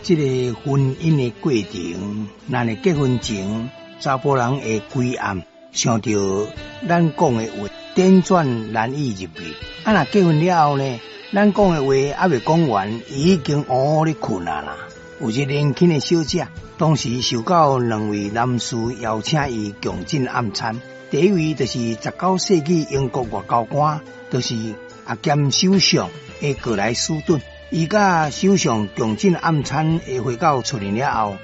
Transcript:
这个婚姻的过程，咱的结婚前，查甫人会规暗想到咱讲的话，点转难以入眠。若结婚了后呢，咱讲的话还未讲完，已经咧困啊啦。有一年轻的小姐，当时受到两位男士邀请伊共进暗餐。第一位就是19世纪英国外交官，就是也兼首相的格莱斯顿。伊甲首相共进暗餐的会到出现了后，